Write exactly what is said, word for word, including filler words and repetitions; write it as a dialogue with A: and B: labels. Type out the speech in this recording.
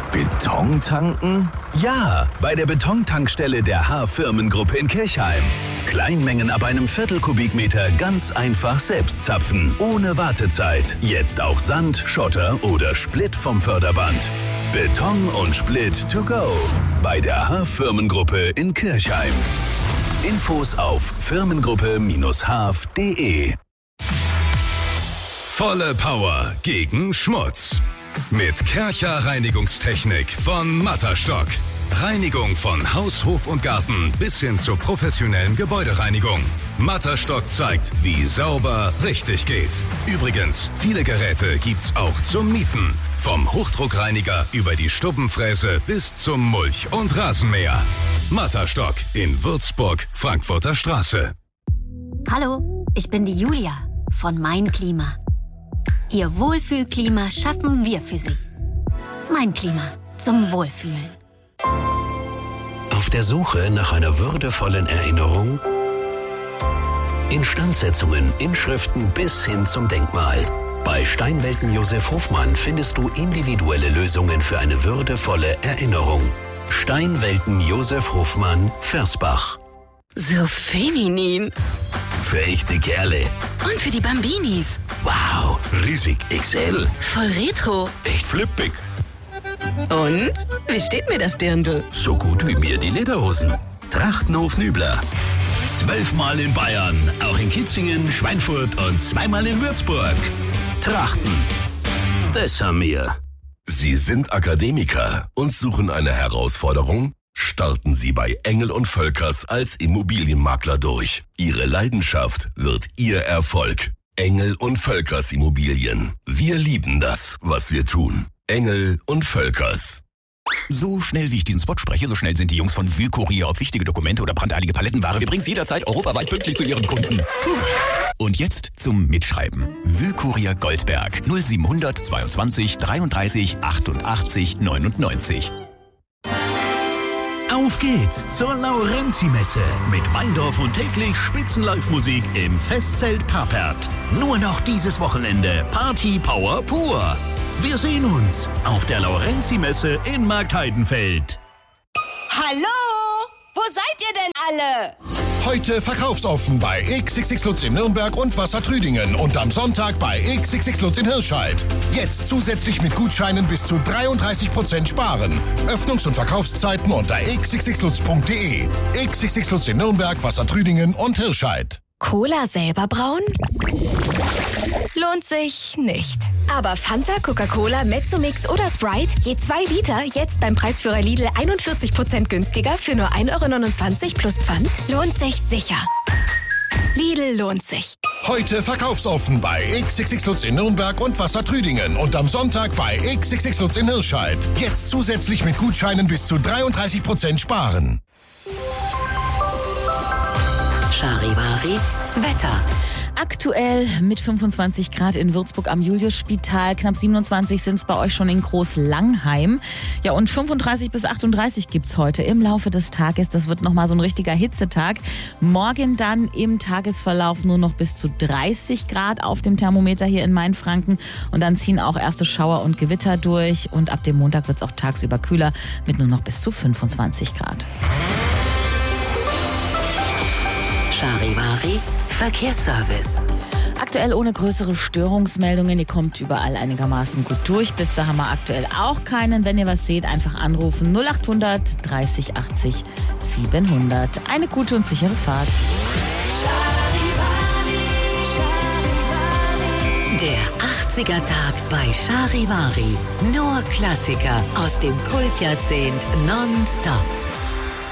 A: Beton tanken? Ja, bei der Betontankstelle der H-Firmengruppe in Kirchheim. Kleinmengen ab einem Viertelkubikmeter ganz einfach selbst zapfen, ohne Wartezeit. Jetzt auch Sand, Schotter oder Split vom Förderband. Beton und Split to go. Bei der H-Firmengruppe in Kirchheim. Infos auf firmengruppe Bindestrich h f punkt de. Volle Power gegen Schmutz. Mit Kärcher Reinigungstechnik von Matterstock. Reinigung von Haus, Hof und Garten bis hin zur professionellen Gebäudereinigung. Matterstock zeigt, wie sauber richtig geht. Übrigens, viele Geräte gibt's auch zum Mieten. Vom Hochdruckreiniger über die Stubbenfräse bis zum Mulch- und Rasenmäher. Matterstock in Würzburg, Frankfurter Straße.
B: Hallo, ich bin die Julia von Mein Klima. Ihr Wohlfühlklima schaffen wir für Sie. Mein Klima zum Wohlfühlen.
C: Auf der Suche nach einer würdevollen Erinnerung? Instandsetzungen, Inschriften bis hin zum Denkmal. Bei Steinwelten Josef Hofmann findest du individuelle Lösungen für eine würdevolle Erinnerung. Steinwelten Josef Hofmann, Versbach.
D: So feminin.
C: Für echte Kerle.
D: Und für die Bambinis.
C: Wow, riesig X L.
D: Voll retro.
C: Echt flippig.
D: Und? Wie steht mir das Dirndl?
C: So gut wie mir die Lederhosen. Trachtenhof Nübler. Zwölfmal in Bayern, auch in Kitzingen, Schweinfurt und zweimal in Würzburg. Trachten. Das haben wir.
E: Sie sind Akademiker und suchen eine Herausforderung? Starten Sie bei Engel und Völkers als Immobilienmakler durch. Ihre Leidenschaft wird Ihr Erfolg. Engel und Völkers Immobilien. Wir lieben das, was wir tun. Engel und Völkers.
F: So schnell wie ich diesen Spot spreche, so schnell sind die Jungs von Wühlkurier auf wichtige Dokumente oder brandeilige Palettenware. Wir bringen es jederzeit europaweit pünktlich zu ihren Kunden. Und jetzt zum Mitschreiben. Wühlkurier Goldberg null siebenhundert zweiundzwanzig dreiunddreißig achtundachtzig neunundneunzig.
C: Auf geht's zur Laurenzi-Messe mit Weindorf und täglich Spitzenlive-Musik im Festzelt Papert. Nur noch dieses Wochenende Party Power pur. Wir sehen uns auf der Laurenzi-Messe in Marktheidenfeld.
G: Hallo? Wo seid ihr denn alle?
H: Heute verkaufsoffen bei X X X Lutz in Nürnberg und Wassertrüdingen und am Sonntag bei X X X Lutz in Hirscheid. Jetzt zusätzlich mit Gutscheinen bis zu dreiunddreißig Prozent sparen. Öffnungs- und Verkaufszeiten unter x x x lutz punkt de. X X X Lutz in Nürnberg, Wassertrüdingen und Hirscheid.
I: Cola selber brauen? Lohnt sich nicht. Aber Fanta, Coca-Cola, Mezzomix oder Sprite, je zwei Liter, jetzt beim Preisführer Lidl einundvierzig Prozent günstiger für nur ein Euro neunundzwanzig plus Pfand, lohnt sich sicher. Lidl lohnt sich.
H: Heute verkaufsoffen bei X X X Lutz in Nürnberg und Wassertrüdingen und am Sonntag bei X X X Lutz in Hirscheid. Jetzt zusätzlich mit Gutscheinen bis zu dreiunddreißig Prozent sparen.
D: Charivari, Wetter.
J: Aktuell mit fünfundzwanzig Grad in Würzburg am Juliusspital, knapp siebenundzwanzig sind es bei euch schon in Großlangheim. Ja, und fünfunddreißig bis achtunddreißig gibt's heute im Laufe des Tages. Das wird nochmal so ein richtiger Hitzetag. Morgen dann im Tagesverlauf nur noch bis zu dreißig Grad auf dem Thermometer hier in Mainfranken. Und dann ziehen auch erste Schauer und Gewitter durch. Und ab dem Montag wird's auch tagsüber kühler mit nur noch bis zu fünfundzwanzig Grad.
D: Charivari, Verkehrsservice.
J: Aktuell ohne größere Störungsmeldungen. Ihr kommt überall einigermaßen gut durch. Blitze haben wir aktuell auch keinen. Wenn ihr was seht, einfach anrufen. null achthundert dreißig achtzig siebenhundert. Eine gute und sichere Fahrt.
D: Der achtziger-Tag bei Charivari. Nur Klassiker aus dem Kultjahrzehnt nonstop.